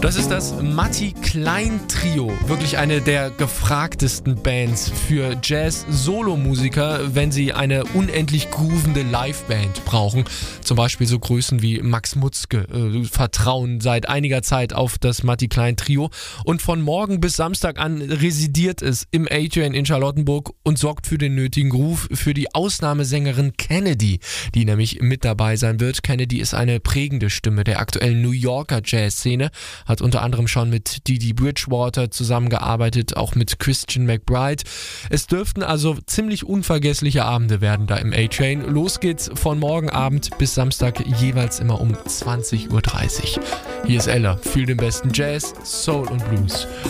Das ist das Matti Klein Trio. Wirklich eine der gefragtesten Bands für Jazz-Solo-Musiker, wenn sie eine unendlich groovende Liveband brauchen. Zum Beispiel so Größen wie Max Mutzke vertrauen seit einiger Zeit auf das Matti Klein Trio. Und von morgen bis Samstag an residiert es im A-Train in Charlottenburg und sorgt für den nötigen Groove für die Ausnahmesängerin Kennedy, die nämlich mit dabei sein wird. Kennedy ist eine prägende Stimme der aktuellen New Yorker Jazzszene, hat unter anderem schon mit Didi Bridgewater zusammengearbeitet, auch mit Christian McBride. Es dürften also ziemlich unvergessliche Abende werden da im A-Train. Los geht's von morgen Abend bis Samstag jeweils immer um 20:30 Uhr. Hier ist Ella, fühl den besten Jazz, Soul und Blues.